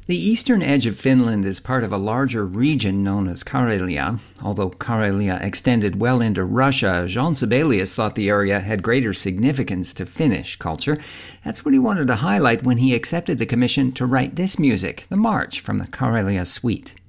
The eastern edge of Finland is part of a larger region known as Karelia. Although Karelia extended well into Russia, Jean Sibelius thought the area had greater significance to Finnish culture. That's what he wanted to highlight when he accepted the commission to write this music, the march from the Karelia Suite.